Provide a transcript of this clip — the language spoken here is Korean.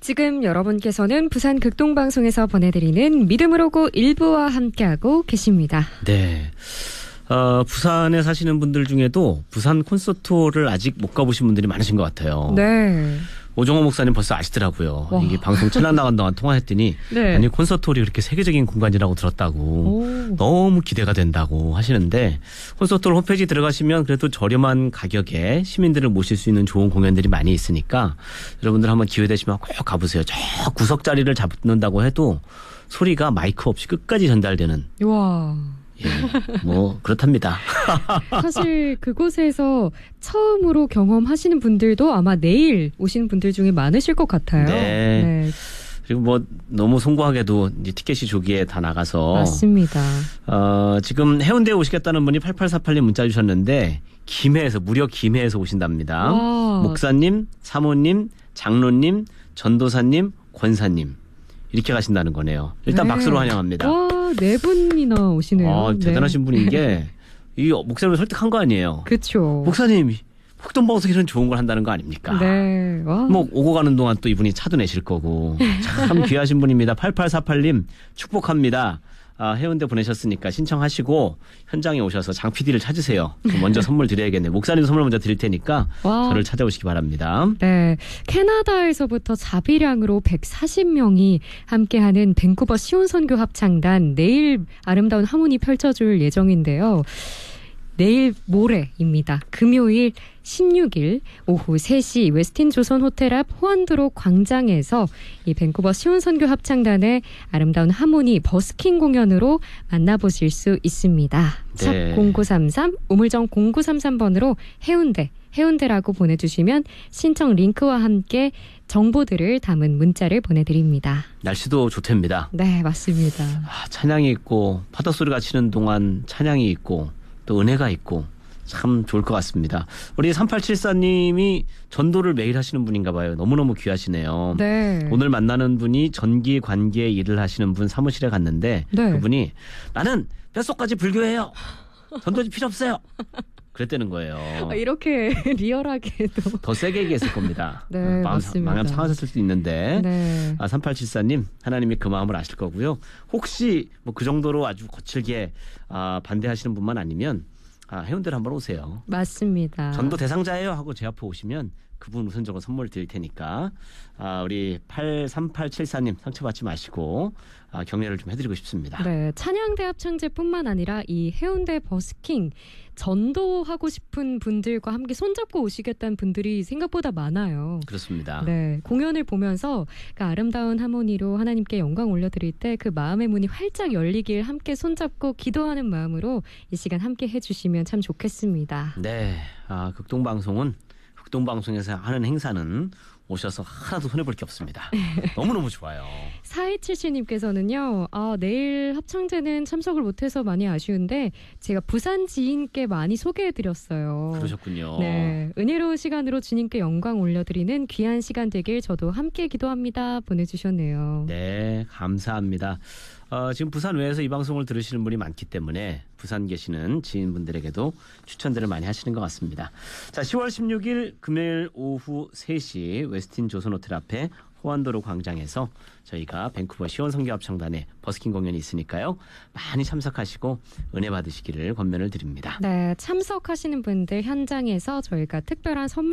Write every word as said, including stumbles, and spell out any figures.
지금 여러분께서는 부산 극동방송에서 보내드리는 믿음으로 고 일부와 함께하고 계십니다. 네. 어, 부산에 사시는 분들 중에도 부산 콘서트홀을 아직 못 가보신 분들이 많으신 것 같아요. 네. 오정호 목사님 벌써 아시더라고요. 와. 이게 방송 천안 나간 동안 통화했더니 네. 아니 콘서트홀이 그렇게 세계적인 공간이라고 들었다고 오. 너무 기대가 된다고 하시는데 콘서트홀 홈페이지 들어가시면 그래도 저렴한 가격에 시민들을 모실 수 있는 좋은 공연들이 많이 있으니까 여러분들 한번 기회 되시면 꼭 가보세요. 저 구석 자리를 잡는다고 해도 소리가 마이크 없이 끝까지 전달되는. 와. 예, 뭐 그렇답니다. 사실 그곳에서 처음으로 경험하시는 분들도 아마 내일 오시는 분들 중에 많으실 것 같아요. 네. 네. 그리고 뭐 너무 송구하게도 이제 티켓이 조기에 다 나가서 맞습니다. 어, 지금 해운대에 오시겠다는 분이 팔팔사팔 님 문자 주셨는데 김해에서 무려 김해에서 오신답니다. 와. 목사님, 사모님, 장로님, 전도사님, 권사님 이렇게 가신다는 거네요. 일단 네. 박수로 환영합니다. 와, 네 분이나 오시네요. 어, 대단하신 네. 분인 게 이 목사님을 설득한 거 아니에요. 그렇죠. 목사님 흑동방송 이런 좋은 걸 한다는 거 아닙니까? 네. 와. 뭐 오고 가는 동안 또 이분이 차도 내실 거고 참 귀하신 분입니다. 팔팔사팔 님 축복합니다. 아, 해운대 보내셨으니까 신청하시고 현장에 오셔서 장 피디를 찾으세요. 먼저 선물 드려야겠네요. 목사님 선물 먼저 드릴 테니까 와. 저를 찾아오시기 바랍니다. 네, 캐나다에서부터 자비량으로 백사십 명이 함께하는 밴쿠버 시온선교 합창단 내일 아름다운 하모니 펼쳐줄 예정인데요. 내일 모레입니다. 금요일 십육 일 오후 세 시 웨스틴 조선 호텔 앞 호안드로 광장에서 이 밴쿠버 시온선교 합창단의 아름다운 하모니 버스킹 공연으로 만나보실 수 있습니다. 샵 네. 공구삼삼 우물정 공구삼삼 번으로 해운대 해운대라고 보내주시면 신청 링크와 함께 정보들을 담은 문자를 보내드립니다. 날씨도 좋답니다. 네, 맞습니다. 아, 찬양이 있고 파도 소리가 치는 동안 찬양이 있고 또 은혜가 있고 참 좋을 것 같습니다. 우리 삼팔칠사 님이 전도를 매일 하시는 분인가 봐요. 너무너무 귀하시네요. 네. 오늘 만나는 분이 전기 관계 일을 하시는 분 사무실에 갔는데 네. 그분이 나는 뼛속까지 불교해요. 전도지 필요 없어요. 그랬다는 거예요. 아, 이렇게 리얼하게도. 더 세게 얘기했을 겁니다. 네, 마음, 맞습니다. 마음 상하셨을 수도 있는데 네. 아, 삼팔칠사 님 하나님이 그 마음을 아실 거고요. 혹시 뭐 그 정도로 아주 거칠게 아, 반대하시는 분만 아니면 아, 해운대로 한번 오세요. 맞습니다. 전도 대상자예요 하고 제 앞에 오시면 그분 우선적으로 선물 드릴 테니까 아, 우리 삼팔칠사 님 상처받지 마시고 아, 격려를 좀 해드리고 싶습니다. 네, 찬양대 합창제뿐만 아니라 이 해운대 버스킹 전도하고 싶은 분들과 함께 손잡고 오시겠다는 분들이 생각보다 많아요. 그렇습니다. 네, 공연을 보면서 그 아름다운 하모니로 하나님께 영광 올려드릴 때 그 마음의 문이 활짝 열리길 함께 손잡고 기도하는 마음으로 이 시간 함께 해주시면 참 좋겠습니다. 네, 아, 극동방송은 극동방송에서 하는 행사는 오셔서 하나도 손해볼 게 없습니다. 너무너무 좋아요. 사이칠칠 님께서는요. 아, 내일 합창제는 참석을 못해서 많이 아쉬운데 제가 부산 지인께 많이 소개해드렸어요. 그러셨군요. 네, 은혜로운 시간으로 주님께 영광 올려드리는 귀한 시간 되길 저도 함께 기도합니다. 보내주셨네요. 네, 감사합니다. 어, 지금 부산 외에서 이 방송을 들으시는 분이 많기 때문에 부산 계시는 지인분들에게도 추천들을 많이 하시는 것 같습니다. 자, 시월 십육 일 금요일 오후 세 시 웨스틴 조선호텔 앞에 호안도로 광장에서 저희가 밴쿠버 시온선교합창단의 버스킹 공연이 있으니까요. 많이 참석하시고 은혜 받으시기를 권면을 드립니다. 네, 참석하시는 분들 현장에서 저희가 특별한 선물